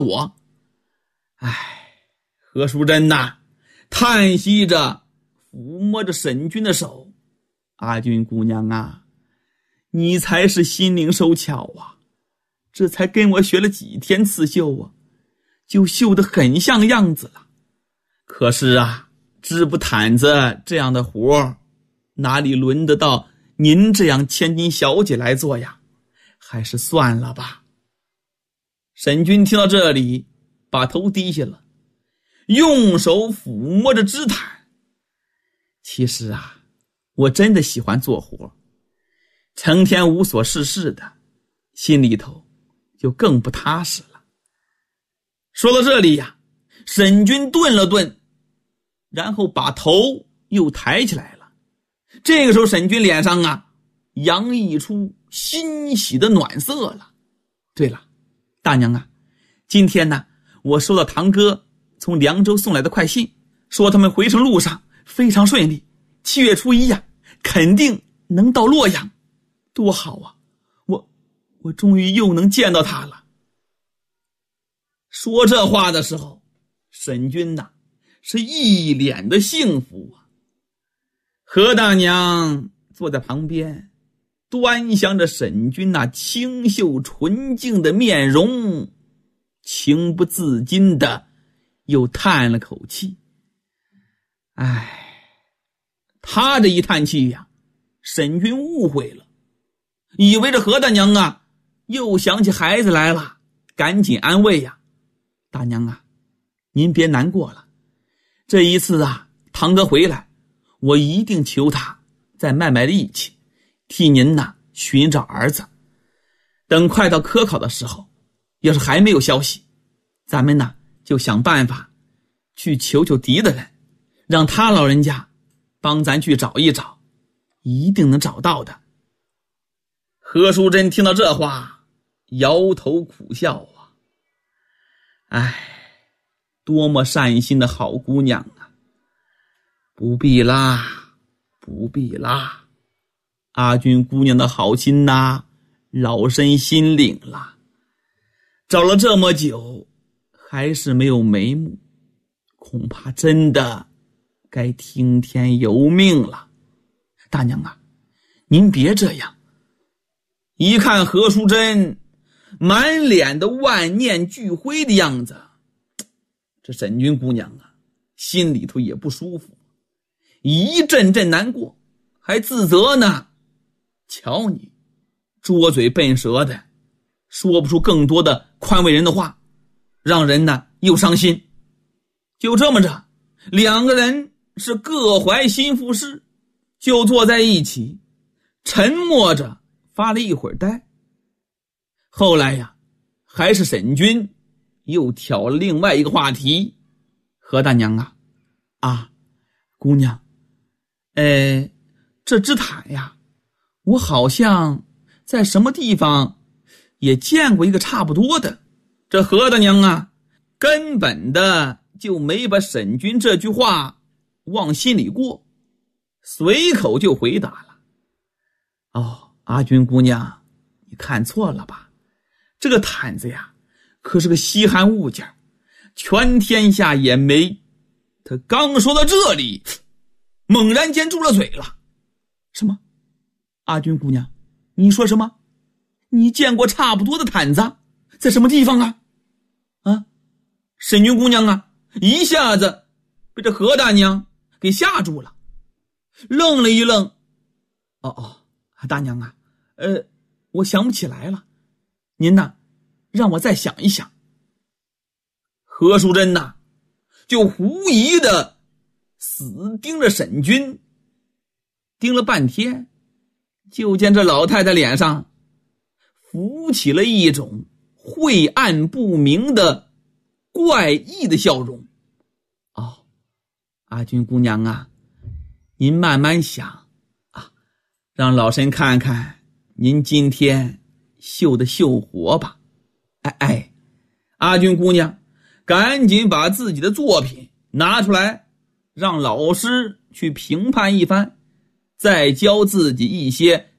我。何淑珍呐，叹息着抚摸着沈君的手，阿君姑娘啊，你才是心灵手巧啊，这才跟我学了几天刺绣啊，就绣得很像样子了。可是啊，织布毯子这样的活哪里轮得到您这样千金小姐来做呀？还是算了吧。沈君听到这里，把头低下了，用手抚摸着织毯。其实啊，我真的喜欢做活，成天无所事事的，心里头就更不踏实了。说到这里呀，沈君顿了顿，然后把头又抬起来了。这个时候沈君脸上啊洋溢出欣喜的暖色了。对了，大娘啊，今天呢，我收到堂哥从凉州送来的快信，说他们回程路上非常顺利，7月初1呀，肯定能到洛阳，多好啊！我终于又能见到他了。说这话的时候，沈君呐是一脸的幸福啊。何大娘坐在旁边，端详着沈君那清秀纯净的面容，情不自禁的又叹了口气。他这一叹气呀，沈君误会了，以为这何大娘啊又想起孩子来了，赶紧安慰呀，大娘啊，您别难过了，这一次啊，堂哥回来，我一定求他再卖卖力气，替您呐寻找儿子。等快到科考的时候，要是还没有消息，咱们呢就想办法去求求狄大人，让他老人家帮咱去找一找，一定能找到的。何淑珍听到这话，摇头苦笑啊，多么善心的好姑娘啊！不必啦，不必啦，阿君姑娘的好心呐，老身心领了。找了这么久，还是没有眉目，恐怕真的该听天由命了。大娘啊，您别这样。一看何淑珍满脸的万念俱灰的样子，这沈君姑娘啊，心里头也不舒服，一阵阵难过，还自责呢。瞧你拙嘴笨舌的，说不出更多的宽慰人的话，让人呢又伤心。就这么着，两个人是各怀心腹事，就坐在一起沉默着发了一会儿呆。后来呀，还是沈君又挑了另外一个话题，何大娘啊，姑娘，这织毯呀，我好像在什么地方也见过一个差不多的。这何大娘啊，根本的就没把沈君这句话往心里过，随口就回答了。阿君姑娘，你看错了吧？这个毯子呀，可是个稀罕物件，全天下也没。他刚说到这里，猛然间住了嘴了。什么？阿君姑娘，你说什么？你见过差不多的毯子？在什么地方啊？沈君姑娘啊，一下子被这何大娘给吓住了，愣了一愣。大娘啊，我想不起来了，您呐，让我再想一想。何淑珍呐，就狐疑的死盯着沈君，盯了半天，就见这老太太脸上浮起了一种晦暗不明的怪异的笑容。阿君姑娘啊，您慢慢想啊，让老身看看您今天绣的绣活吧。阿君姑娘，赶紧把自己的作品拿出来，让老师去评判一番，再教自己一些